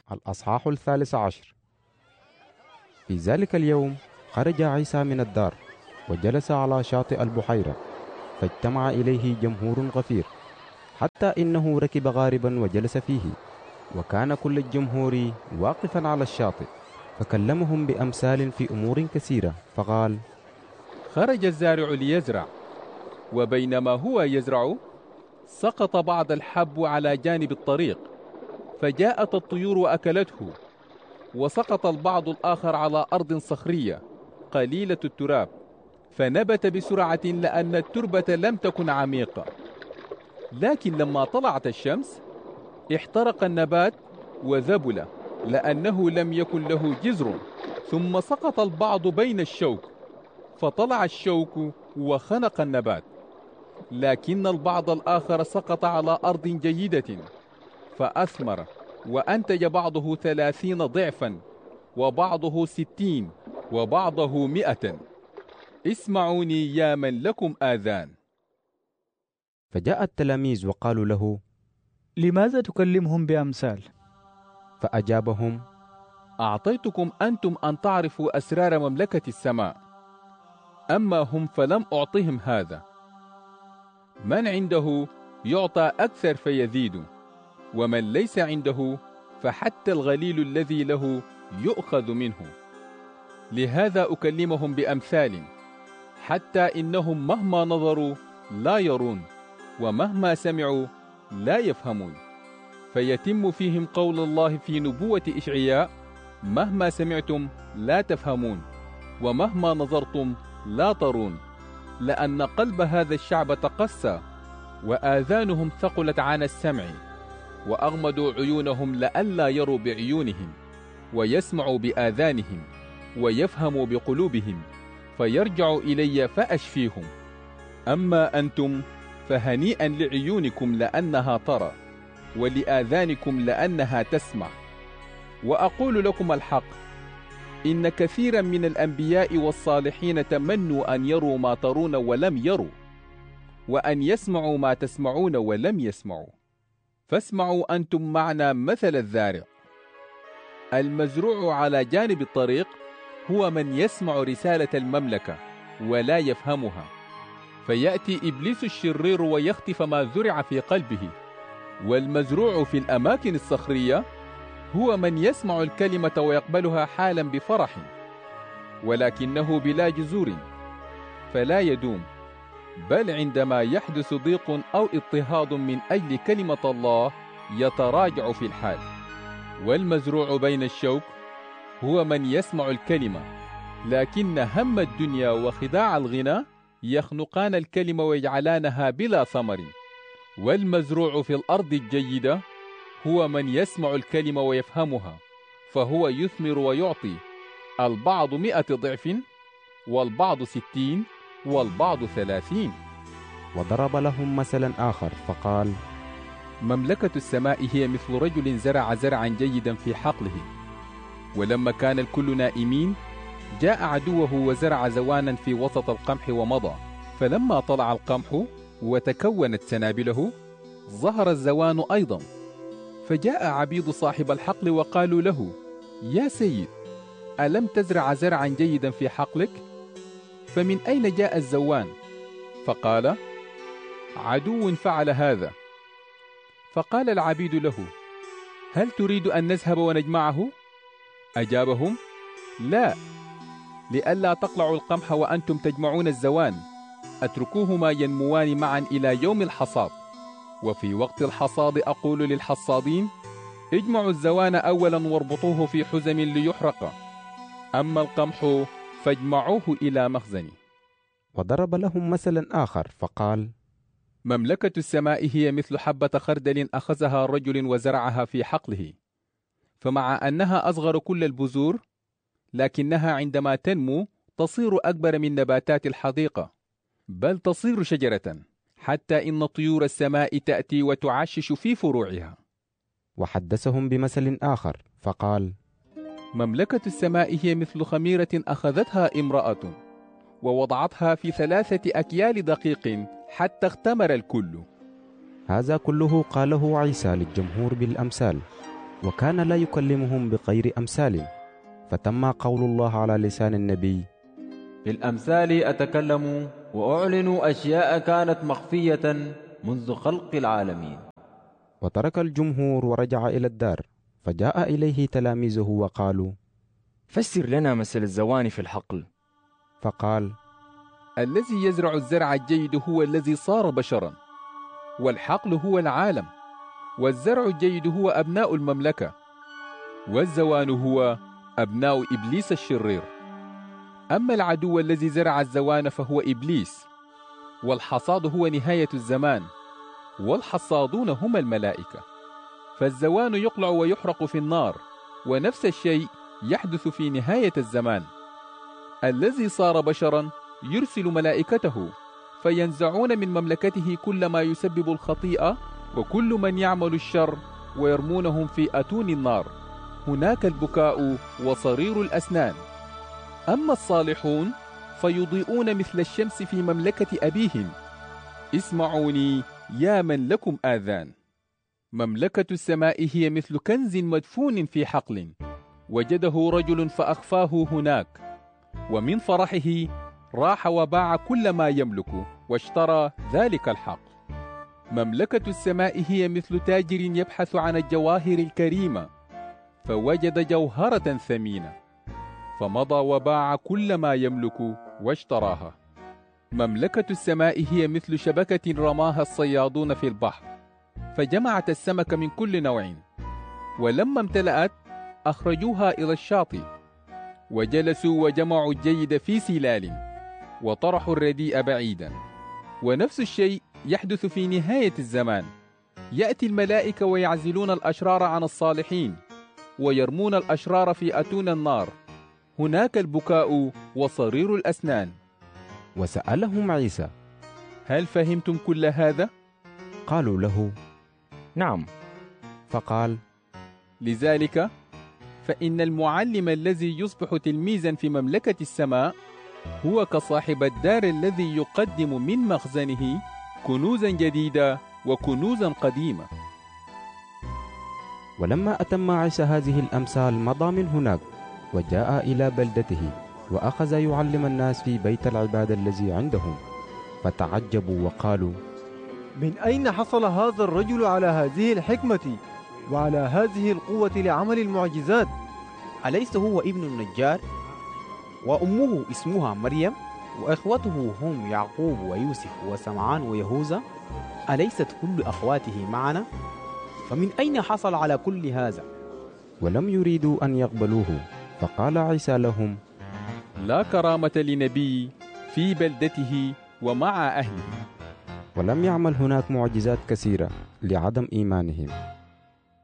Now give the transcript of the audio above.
الأصحاح 13. في ذلك اليوم خرج عيسى من الدار وجلس على شاطئ البحيرة، فاجتمع إليه جمهور غفير، حتى إنه ركب غاربا وجلس فيه، وكان كل الجمهور واقفا على الشاطئ، فكلمهم بأمثال في أمور كثيرة، فقال: خرج الزارع ليزرع، وبينما هو يزرع سقط بعض الحب على جانب الطريق، فجاءت الطيور وأكلته. وسقط البعض الآخر على أرض صخرية قليلة التراب، فنبت بسرعة لأن التربة لم تكن عميقة. لكن لما طلعت الشمس احترق النبات وذبل، لأنه لم يكن له جذر. ثم سقط البعض بين الشوك، فطلع الشوك وخنق النبات. لكن البعض الآخر سقط على أرض جيدة، فأثمر، وأنتج بعضه 30 ضعفا، وبعضه 60، وبعضه 100. اسمعوني يا من لكم آذان. فجاء التلاميذ وقالوا له: لماذا تكلمهم بأمثال؟ فأجابهم: أعطيتكم أنتم أن تعرفوا أسرار مملكة السماء، أما هم فلم أعطهم هذا. من عنده يعطى أكثر فيزيد، ومن ليس عنده فحتى الغليل الذي له يؤخذ منه. لهذا أكلمهم بأمثال، حتى إنهم مهما نظروا لا يرون، ومهما سمعوا لا يفهمون. فيتم فيهم قول الله في نبوة إشعياء: مهما سمعتم لا تفهمون، ومهما نظرتم لا ترون، لأن قلب هذا الشعب تقسى، وآذانهم ثقلت عن السمع، وأغمضوا عيونهم لئلا يروا بعيونهم، ويسمعوا بآذانهم، ويفهموا بقلوبهم، فيرجعوا إلي فأشفيهم. أما أنتم فهنيئا لعيونكم لأنها ترى، ولآذانكم لأنها تسمع. وأقول لكم الحق، إن كثيرا من الأنبياء والصالحين تمنوا أن يروا ما ترون ولم يروا، وأن يسمعوا ما تسمعون ولم يسمعوا. فاسمعوا أنتم معنا مثل الزارع. المزروع على جانب الطريق هو من يسمع رسالة المملكة ولا يفهمها، فيأتي إبليس الشرير ويخطف ما زرع في قلبه. والمزروع في الأماكن الصخرية هو من يسمع الكلمة ويقبلها حالا بفرح، ولكنه بلا جذور، فلا يدوم، بل عندما يحدث ضيق أو اضطهاد من أجل كلمة الله يتراجع في الحال. والمزروع بين الشوك هو من يسمع الكلمة، لكن هم الدنيا وخداع الغنى يخنقان الكلمة ويجعلانها بلا ثمر. والمزروع في الأرض الجيدة هو من يسمع الكلمة ويفهمها، فهو يثمر ويعطي، البعض 100 ضعف، والبعض 60، والبعض 30. وضرب لهم مثلا آخر فقال: مملكة السماء هي مثل رجل زرع زرعا جيدا في حقله، ولما كان الكل نائمين جاء عدوه وزرع زوانا في وسط القمح ومضى. فلما طلع القمح وتكونت سنابله ظهر الزوان أيضا. فجاء عبيد صاحب الحقل وقالوا له: يا سيد، ألم تزرع زرعا جيدا في حقلك؟ فمن أين جاء الزوان؟ فقال: عدو فعل هذا. فقال العبيد له: هل تريد أن نذهب ونجمعه؟ أجابهم: لا، لئلا تقلعوا القمح وأنتم تجمعون الزوان، أتركوهما ينموان معا إلى يوم الحصاد. وفي وقت الحصاد أقول للحصادين: اجمعوا الزوان أولا واربطوه في حزم ليحرق، أما القمح فاجمعوه إلى مخزن. وضرب لهم مثلا آخر فقال: مملكة السماء هي مثل حبة خردل أخذها رجل وزرعها في حقله، فمع أنها أصغر كل البذور، لكنها عندما تنمو تصير أكبر من نباتات الحديقة، بل تصير شجرة، حتى إن طيور السماء تأتي وتعشش في فروعها. وحدثهم بمثل آخر فقال: مملكة السماء هي مثل خميرة أخذتها امرأة ووضعتها في 3 أكيال دقيق حتى اختمر الكل. هذا كله قاله عيسى للجمهور بالأمثال، وكان لا يكلمهم بغير أمثال، فتم قول الله على لسان النبي: بالأمثال أتكلم وأعلن أشياء كانت مخفية منذ خلق العالمين. وترك الجمهور ورجع إلى الدار، فجاء إليه تلاميذه وقالوا: فسر لنا مثل الزوان في الحقل. فقال: الذي يزرع الزرع الجيد هو الذي صار بشرا، والحقل هو العالم، والزرع الجيد هو أبناء المملكة، والزوان هو أبناء إبليس الشرير. أما العدو الذي زرع الزوان فهو إبليس، والحصاد هو نهاية الزمان، والحصادون هم الملائكة. فالزوان يقلع ويحرق في النار، ونفس الشيء يحدث في نهاية الزمان. الذي صار بشرا يرسل ملائكته فينزعون من مملكته كل ما يسبب الخطيئة وكل من يعمل الشر، ويرمونهم في أتون النار، هناك البكاء وصرير الأسنان. أما الصالحون فيضيئون مثل الشمس في مملكة أبيهم. اسمعوني يا من لكم آذان. مملكة السماء هي مثل كنز مدفون في حقل، وجده رجل فأخفاه هناك، ومن فرحه راح وباع كل ما يملك واشترى ذلك الحقل. مملكة السماء هي مثل تاجر يبحث عن الجواهر الكريمة، فوجد جوهرة ثمينة، فمضى وباع كل ما يملك واشتراها. مملكة السماء هي مثل شبكة رماها الصيادون في البحر، فجمعت السمك من كل نوع، ولما امتلأت أخرجوها إلى الشاطئ، وجلسوا وجمعوا الجيد في سلال، وطرحوا الرديء بعيدا. ونفس الشيء يحدث في نهاية الزمان. يأتي الملائكة ويعزلون الأشرار عن الصالحين، ويرمون الأشرار في أتون النار، هناك البكاء وصرير الأسنان. وسألهم عيسى: هل فهمتم كل هذا؟ قالوا له: نعم. فقال: لذلك فإن المعلم الذي يصبح تلميذا في مملكة السماء هو كصاحب الدار الذي يقدم من مخزنه كنوزا جديدة وكنوزا قديمة. ولما أتم عيسى هذه الأمثال مضى من هناك، وجاء إلى بلدته، وأخذ يعلم الناس في بيت العبادة الذي عندهم، فتعجبوا وقالوا: من أين حصل هذا الرجل على هذه الحكمة وعلى هذه القوة لعمل المعجزات؟ أليس هو ابن النجار؟ وأمه اسمها مريم، وإخوته هم يعقوب ويوسف وسمعان ويهوذا؟ أليست كل أخواته معنا؟ فمن أين حصل على كل هذا؟ ولم يريدوا أن يقبلوه، فقال عيسى لهم: لا كرامة لنبي في بلدته ومع أهله. ولم يعمل هناك معجزات كثيرة لعدم إيمانهم.